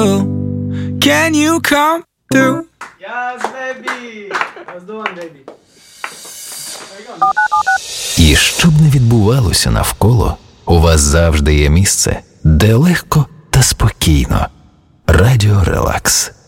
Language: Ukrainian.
through. Can you come through? Yes, baby! Let's do one, baby. І що б не відбувалося навколо, у вас завжди є місце, де легко та спокійно. Радіо Релакс.